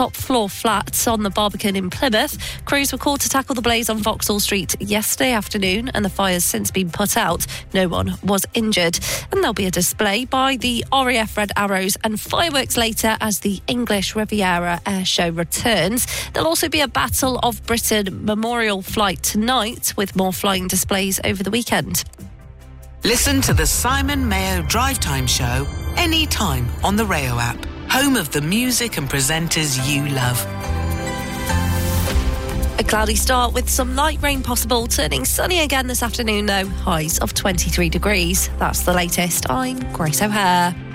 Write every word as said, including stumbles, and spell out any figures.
top floor flats on the Barbican in Plymouth. Crews were called to tackle the blaze on Vauxhall Street yesterday afternoon, and the fire's since been put out. No one was injured. And there'll be a display by the R A F Red Arrows and fireworks later as the English Riviera Air Show returns. There'll also be a Battle of Britain memorial flight tonight, with more flying displays over the weekend. Listen to the Simon Mayo Drive Time Show anytime on the Rayo app, home of the music and presenters you love. A cloudy start with some light rain possible, turning sunny again this afternoon though. Highs of twenty-three degrees. That's the latest. I'm Grace O'Hare.